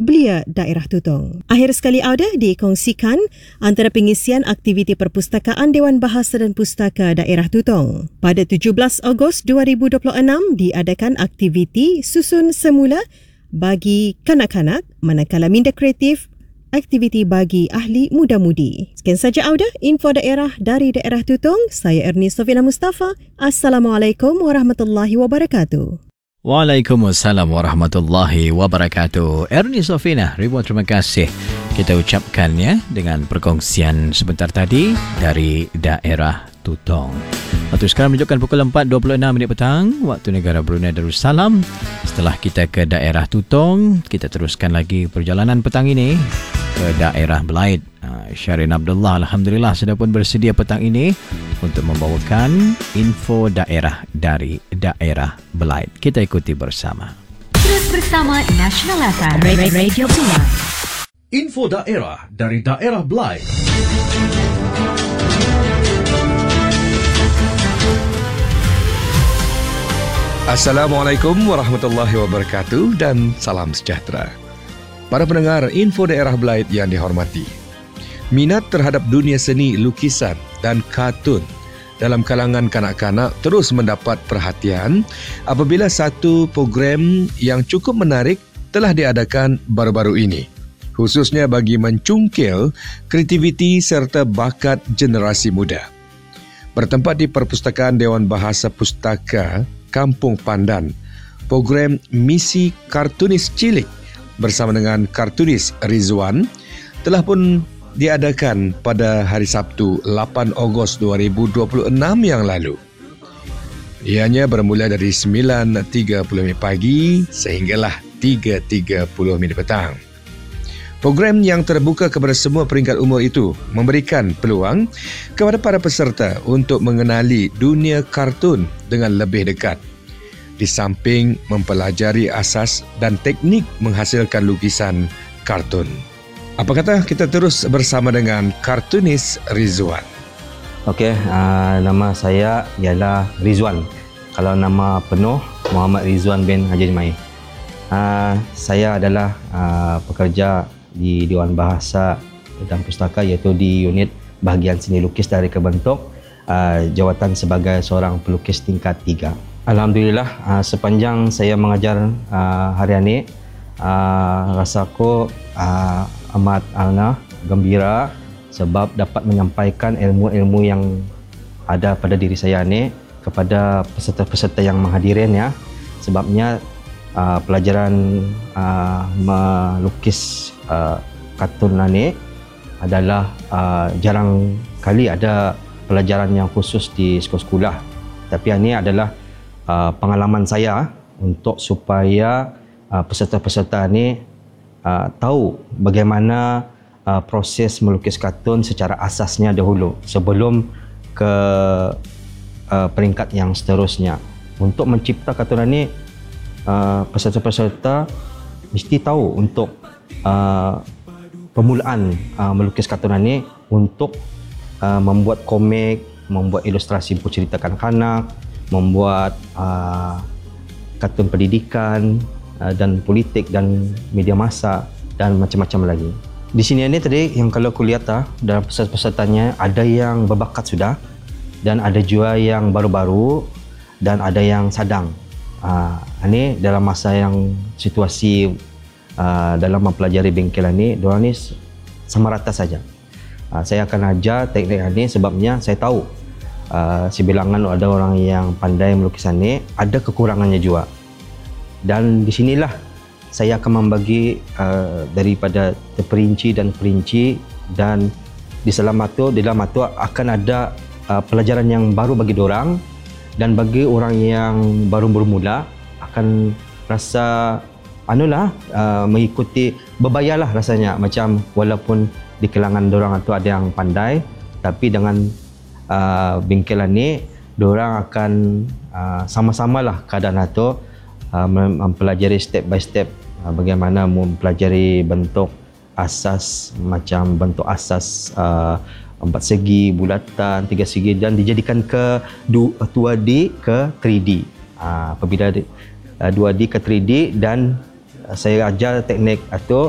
belia daerah Tutong. Akhir sekali audio dikongsikan antara pengisian aktiviti perpustakaan Dewan Bahasa dan Pustaka Daerah Tutong. Pada 17 Ogos 2026 diadakan aktiviti susun semula bagi kanak-kanak, manakala minda kreatif aktiviti bagi ahli muda-mudi. Sekian saja audio info daerah dari daerah Tutong. Saya Ernie Sofina Mustafa. Assalamualaikum warahmatullahi wabarakatuh. Waalaikumsalam warahmatullahi wabarakatuh. Ernie Sofina, ribuan terima kasih kita ucapkan ya dengan perkongsian sebentar tadi dari daerah Tutong. Waktu sekarang menunjukkan pukul 4.26 petang waktu negara Brunei Darussalam. Setelah kita ke daerah Tutong, kita teruskan lagi perjalanan petang ini ke daerah Belait. Syarin Abdullah alhamdulillah sudah pun bersedia petang ini untuk membawakan info daerah dari daerah Belait. Kita ikuti bersama. Terus bersama National FM Radio Belait. Info daerah dari daerah Belait. Assalamualaikum warahmatullahi wabarakatuh dan salam sejahtera. Para pendengar info daerah Belait yang dihormati. Minat terhadap dunia seni, lukisan dan kartun dalam kalangan kanak-kanak terus mendapat perhatian apabila satu program yang cukup menarik telah diadakan baru-baru ini, khususnya bagi mencungkil kreativiti serta bakat generasi muda. Bertempat di Perpustakaan Dewan Bahasa Pustaka Kampung Pandan, program Misi Kartunis Cilik bersama dengan kartunis Rizwan telah pun diadakan pada hari Sabtu 8 Ogos 2026 yang lalu. Ianya bermula dari 9.30 pagi sehinggalah 3.30 petang. Program yang terbuka kepada semua peringkat umur itu memberikan peluang kepada para peserta untuk mengenali dunia kartun dengan lebih dekat, di samping mempelajari asas dan teknik menghasilkan lukisan kartun. Apa kata kita terus bersama dengan kartunis Rizwan? Okey, nama saya ialah Rizwan. Kalau nama penuh Muhammad Rizwan bin Haji Jumaid. Saya adalah pekerja di Dewan Bahasa dan Pustaka, iaitu di unit bahagian seni lukis dari kebentuk, jawatan sebagai seorang pelukis tingkat 3. Alhamdulillah, sepanjang saya mengajar harian ini, rasaku amat gembira sebab dapat menyampaikan ilmu-ilmu yang ada pada diri saya ni kepada peserta-peserta yang menghadirin ya. Sebabnya pelajaran melukis kartun ni adalah jarang kali ada pelajaran yang khusus di sekolah-sekolah. Tapi ini adalah pengalaman saya untuk supaya peserta-peserta ni tahu bagaimana proses melukis kartun secara asasnya dahulu sebelum ke peringkat yang seterusnya. Untuk mencipta kartun ini, peserta-peserta mesti tahu untuk permulaan melukis kartun ini untuk membuat komik, membuat ilustrasi buku cerita kanak-kanak, membuat kartun pendidikan dan politik dan media massa dan macam-macam lagi. Di sini ni tadi yang kalau aku lihat dalam peserta-pesertanya ada yang berbakat sudah dan ada juga yang baru-baru dan ada yang sadang. Ini dalam masa yang situasi dalam mempelajari bengkel ini, diorang ni sama rata saja. Saya akan ajar teknik ini sebabnya saya tahu sebilangan ada orang yang pandai melukisan ni, ada kekurangannya juga. Dan di sinilah saya akan membagi daripada terperinci dan perinci, dan di dalam itu akan ada pelajaran yang baru bagi diorang, dan bagi orang yang baru bermula akan rasa mengikuti, berbayarlah rasanya, macam walaupun di kalangan diorang itu ada yang pandai, tapi dengan bengkelan ni diorang akan sama-samalah keadaan itu mempelajari step by step bagaimana mempelajari bentuk asas, macam bentuk asas 4 segi, bulatan, 3 segi, dan dijadikan ke 2D ke 3D. Apabila 2D ke 3D, dan saya ajar teknik itu